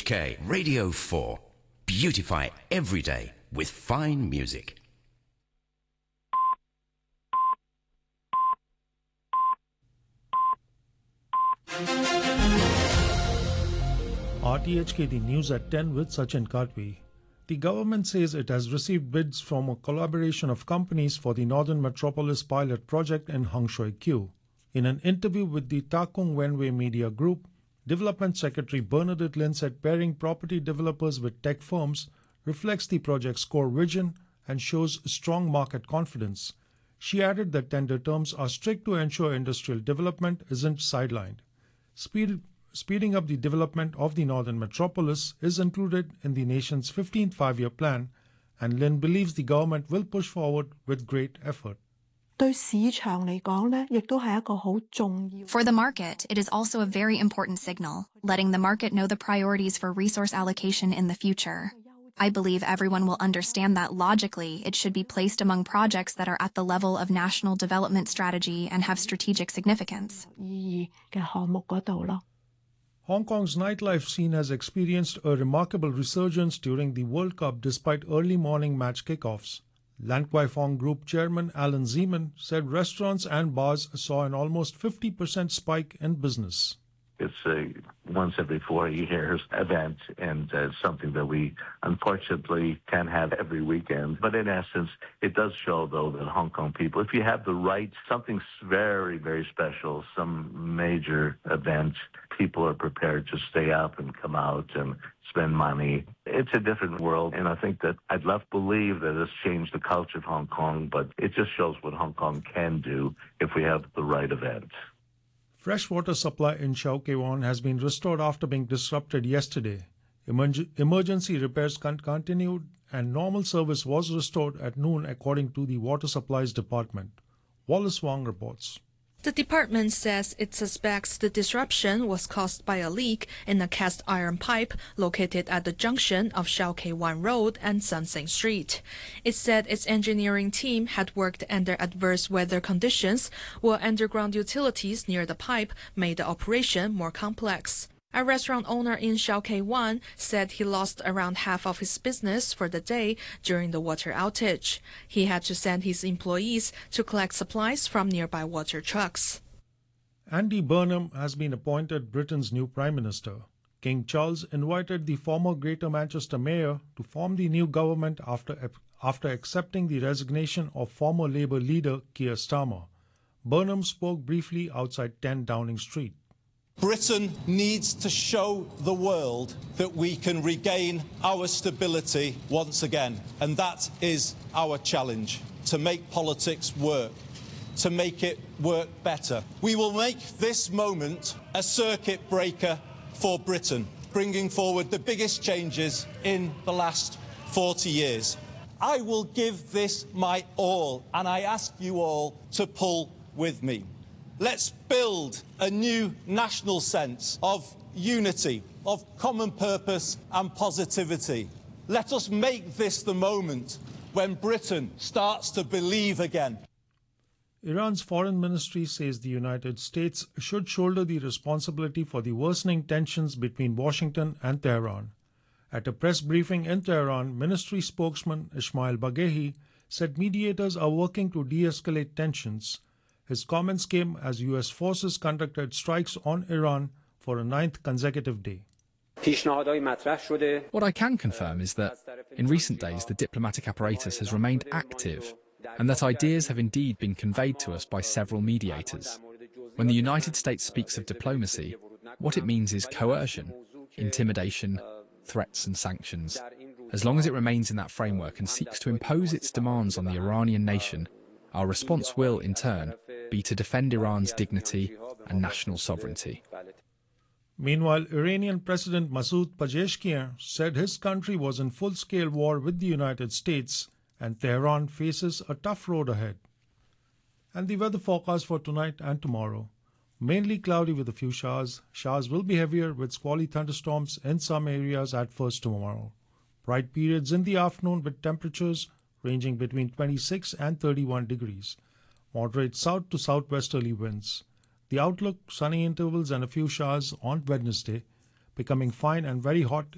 RTHK Radio 4. Beautify every day with fine music. RTHK The News at 10 with Sachin Katwi. The government says it has received bids from a collaboration of companies for the Northern Metropolis pilot project in Hung Shui Kiu. In an interview with the Takung Wenwei Media Group, Development Secretary Bernadette Lin said pairing property developers with tech firms reflects the project's core vision and shows strong market confidence. She added that tender terms are strict to ensure industrial development isn't sidelined. Speeding up the development of the Northern Metropolis is included in the nation's 15th five-year plan, and Lin believes the government will push forward with great effort. For the market, it is also a very important signal, letting the market know the priorities for resource allocation in the future. I believe everyone will understand that logically it should be placed among projects that are at the level of national development strategy and have strategic significance. Hong Kong's nightlife scene has experienced a remarkable resurgence during the World Cup despite early morning match kickoffs. Lan Kwai Fong Group Chairman Alan Zeman said restaurants and bars saw an almost 50% spike in business. It's a once every 4 years event, and something that we unfortunately can't have every weekend. But in essence, it does show, though, that Hong Kong people, if you have the right, something very, very special, some major event, people are prepared to stay up and come out and spend money. It's a different world, and I think that I'd love to believe that it's changed the culture of Hong Kong, but it just shows what Hong Kong can do if we have the right event. Freshwater supply in Shau Kei Wan has been restored after being disrupted yesterday. Emergency repairs continued and normal service was restored at noon according to the Water Supplies Department. Wallace Wong reports. The department says it suspects the disruption was caused by a leak in a cast iron pipe located at the junction of Shau Kei Wan Road and Sun Sing Street. It said its engineering team had worked under adverse weather conditions, while underground utilities near the pipe made the operation more complex. A restaurant owner in Shau Kei Wan said he lost around half of his business for the day during the water outage. He had to send his employees to collect supplies from nearby water trucks. Andy Burnham has been appointed Britain's new Prime Minister. King Charles invited the former Greater Manchester Mayor to form the new government after accepting the resignation of former Labour leader Keir Starmer. Burnham spoke briefly outside 10 Downing Street. Britain needs to show the world that we can regain our stability once again. And that is our challenge, to make politics work, to make it work better. We will make this moment a circuit breaker for Britain, bringing forward the biggest changes in the last 40 years. I will give this my all, and I ask you all to pull with me. Let's build a new national sense of unity, of common purpose and positivity. Let us make this the moment when Britain starts to believe again. Iran's foreign ministry says the United States should shoulder the responsibility for the worsening tensions between Washington and Tehran. At a press briefing in Tehran, ministry spokesman Ismail Baghehi said mediators are working to de-escalate tensions. His comments came as U.S. forces conducted strikes on Iran for a 9th consecutive day. What I can confirm is that, in recent days, the diplomatic apparatus has remained active, and that ideas have indeed been conveyed to us by several mediators. When the United States speaks of diplomacy, what it means is coercion, intimidation, threats and sanctions. As long as it remains in that framework and seeks to impose its demands on the Iranian nation, our response will, in turn, be to defend Iran's dignity and national sovereignty. Meanwhile, Iranian President Masoud Pezeshkian said his country was in full-scale war with the United States and Tehran faces a tough road ahead. And the weather forecast for tonight and tomorrow. Mainly cloudy with a few showers. Showers will be heavier with squally thunderstorms in some areas at first tomorrow. Bright periods in the afternoon with temperatures ranging between 26 and 31 degrees. Moderate south to southwesterly winds. The outlook, sunny intervals and a few showers on Wednesday, becoming fine and very hot